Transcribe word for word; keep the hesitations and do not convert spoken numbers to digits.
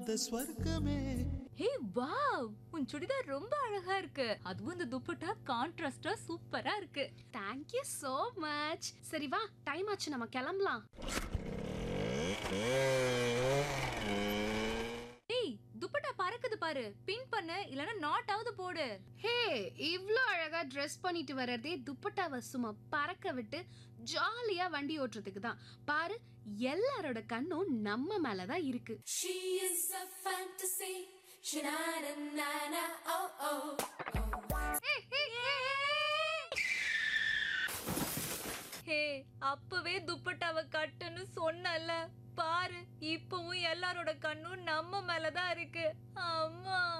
ஸ்வர்க்கமே. Hey wow, உன் சுடிதார் ரொம்ப அழகா இருக்கு. அதுவும் இந்த துப்பட்டா கான்ட்ராஸ்டா சூப்பரா இருக்கு. Thank you so much. சரி வா, டைம் ஆச்சு, நம்ம கிளம்பலாம். ஏய், துப்பட்டா பறக்குது பாரு. பின் பண்ணு, இல்லனா நாட் ஆவது போடு. ஹே, இவ்ளோ அழகா Dress பண்ணிட்டு வரதே துப்பட்டாவை சும்மா பறக்க விட்டு ஜாலியா வண்டி ஓட்டுறதுக்கு தான். பாரு, எல்லாரோட கண்ணும் நம்ம மேல தான் இருக்கு. She is a fantasy. Sha-na-na-na-na, oh oh. ஹே, அப்பவே துப்பட்டாவை கட்டுன்னு சொன்னல. பாரு, இப்பவும் எல்லாரோட கண்ணும் நம்ம மேல தான் இருக்கு. அம்மா.